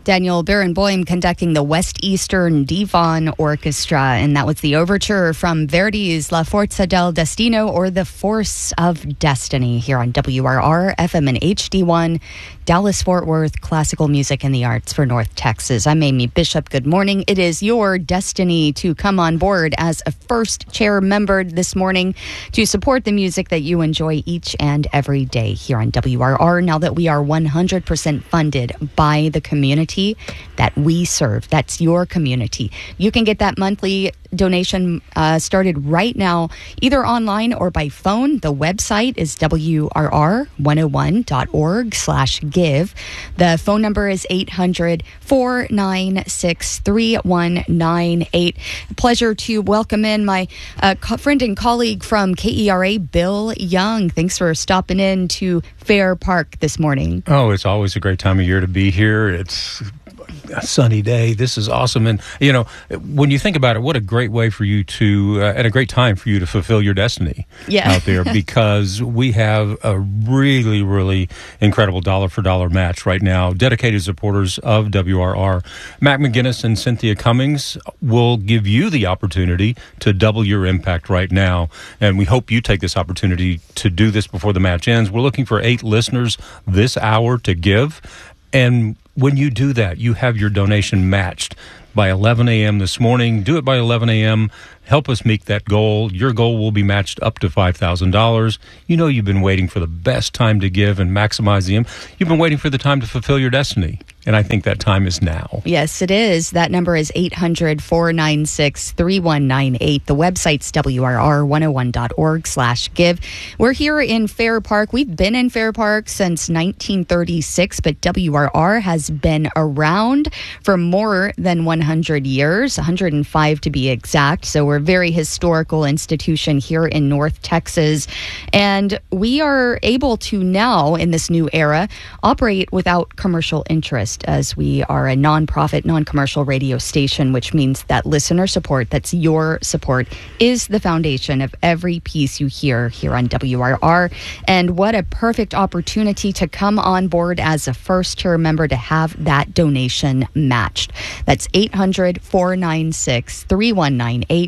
Daniel Barenboim conducting the West Eastern Divan Orchestra, and that was the overture from Verdi's La Forza del Destino, or The Force of Destiny, here on WRR FM and HD1, Dallas-Fort Worth, classical music and the arts for North Texas. I'm Amy Bishop. Good morning. It is your destiny to come on board as a first chair member this morning to support the music that you enjoy each and every day here on WRR, now that we are 100% funded by the community that we serve. That's your community. You can get that monthly donation started right now, either online or by phone. The website is WRR101.org/give. The phone number is 800-496-3198. Pleasure to welcome in my friend and colleague from KERA, Bill Young. Thanks for stopping in to Fair Park this morning. Oh, it's always a great time of year to be here. It's a sunny day. This is awesome. And, you know, when you think about it, what a great way for you to, and a great time for you to fulfill your destiny out there, because we have a really, really incredible dollar-for-dollar match right now. Dedicated supporters of WRR, Mac McGinnis and Cynthia Cummings, will give you the opportunity to double your impact right now. And we hope you take this opportunity to do this before the match ends. We're looking for 8 listeners this hour to give. And when you do that, you have your donation matched by 11 a.m. this morning. Do it by 11 a.m. Help us meet that goal. Your goal will be matched up to $5,000. You know you've been waiting for the best time to give and maximize the You've been waiting for the time to fulfill your destiny. And I think that time is now. Yes, it is. That number is 800-496-3198. The website's WRR101.org/give. We're here in Fair Park. We've been in Fair Park since 1936, but WRR has been around for more than 100 years, 105 to be exact. So we're a very historical institution here in North Texas. And we are able to now, in this new era, operate without commercial interest, as we are a nonprofit, non-commercial radio station, which means that listener support, that's your support, is the foundation of every piece you hear here on WRR. And what a perfect opportunity to come on board as a first-tier member to have that donation matched. That's 800-496-3198,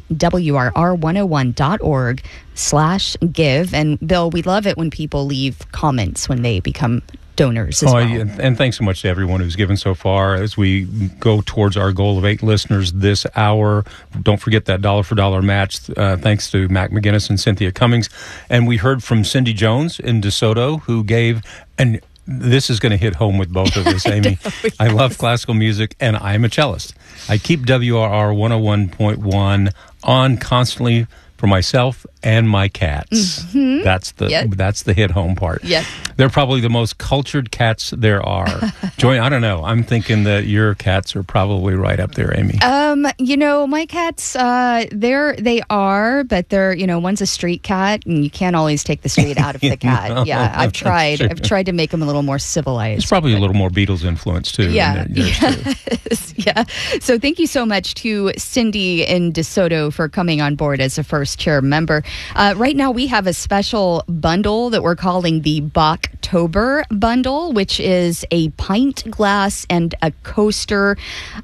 WRR101.org/give. And Bill, we love it when people leave comments when they become donors as well. Yeah, and thanks so much to everyone who's given so far as we go towards our goal of 8 listeners this hour. Don't forget that dollar-for-dollar match. Thanks to Mac McGinnis and Cynthia Cummings. And we heard from Cindy Jones in DeSoto, who gave, and this is going to hit home with both of us, Amy. I love classical music, and I'm a cellist. I keep WRR 101.1 on constantly for myself and my cats. Mm-hmm. That's the hit home part. Yep. They're probably the most cultured cats there are. Joy, I don't know. I'm thinking that your cats are probably right up there, Amy. You know, my cats, they are, but they're, you know, one's a street cat, and you can't always take the street out of the cat. No, yeah, I've tried. I've tried to make them a little more civilized. It's probably a little more Beatles influence too. Yeah, yeah. So thank you so much to Cindy in DeSoto for coming on board as a first chair member. Right now we have a special bundle that we're calling the Bachtober bundle, which is a pint glass and a coaster.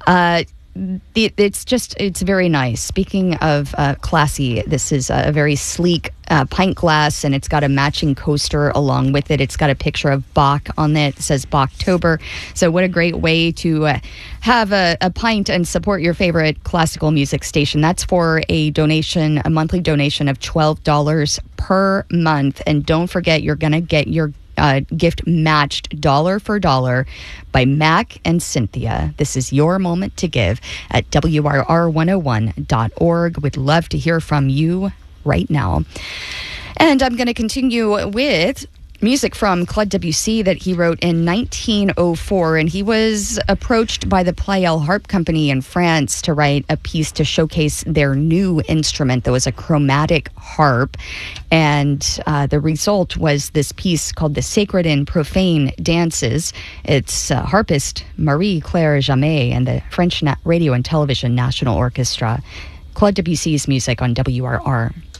It's very nice. Speaking of classy, this is a very sleek pint glass, and it's got a matching coaster along with it. It's got a picture of Bach on it. It says Bachtober. So what a great way to have a pint and support your favorite classical music station. That's for a monthly donation of $12 per month. And don't forget, you're going to get your gift matched dollar for dollar by Mac and Cynthia. This is your moment to give at WRR101.org. We'd love to hear from you right now. And I'm going to continue with music from Claude Debussy that he wrote in 1904, and he was approached by the Pleyel Harp Company in France to write a piece to showcase their new instrument that was a chromatic harp, and the result was this piece called The Sacred and Profane Dances. It's harpist Marie-Claire Jamet and the French Radio and Television National Orchestra. Claude Debussy's music on WRR.